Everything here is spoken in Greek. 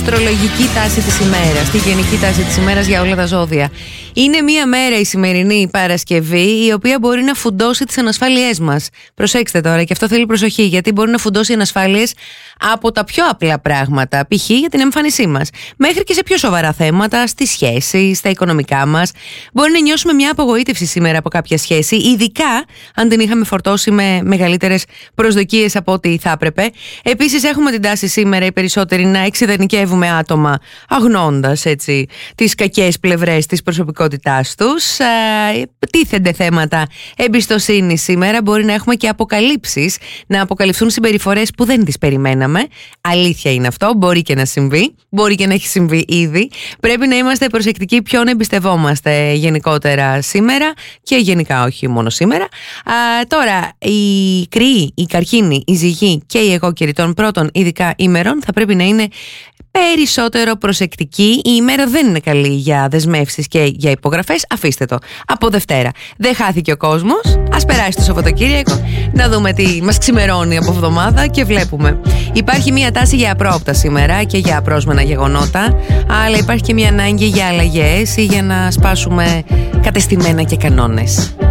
Αστρολογική τάση της ημέρας, τη γενική τάση της ημέρας για όλα τα ζώδια. Είναι μία μέρα η σημερινή Παρασκευή, η οποία μπορεί να φουντώσει τις ανασφάλειές μας. Προσέξτε τώρα, και αυτό θέλει προσοχή, γιατί μπορεί να φουντώσει ανασφάλειες από τα πιο απλά πράγματα, π.χ. για την εμφάνισή μας, μέχρι και σε πιο σοβαρά θέματα, στις σχέσεις, στα οικονομικά μας. Μπορεί να νιώσουμε μια απογοήτευση σήμερα από κάποια σχέση, ειδικά αν την είχαμε φορτώσει με μεγαλύτερες προσδοκίες από ό,τι θα έπρεπε. Επίσης, έχουμε την τάση σήμερα οι περισσότεροι να εξειδανικεύουμε άτομα, αγνώντας έτσι τις κακές πλευρές της προσωπικότητάς τους. Τίθενται θέματα εμπιστοσύνη σήμερα. Μπορεί να έχουμε και αποκαλύψεις, να αποκαλυφθούν συμπεριφορές που δεν τις περιμέναμε. Αλήθεια είναι αυτό, μπορεί και να συμβεί, μπορεί και να έχει συμβεί ήδη. Πρέπει να είμαστε προσεκτικοί ποιον εμπιστευόμαστε γενικότερα σήμερα και γενικά όχι μόνο σήμερα. Τώρα, οι Κρυοί, οι Καρκίνοι, οι Ζυγοί και οι εγώκεροι των πρώτων ειδικά ημερών θα πρέπει να είναι περισσότερο προσεκτικοί. Η ημέρα δεν είναι καλή για δεσμεύσεις και για υπογραφές. Αφήστε το. Από Δευτέρα δεν χάθηκε ο κόσμος. Ας περάσει το Σαββατοκύριακο, να δούμε τι μας ξημερώνει από εβδομάδα και βλέπουμε. Υπάρχει μια τάση για απρόοπτα σήμερα και για απρόσμενα γεγονότα, αλλά υπάρχει και μια ανάγκη για αλλαγές ή για να σπάσουμε κατεστημένα και κανόνες.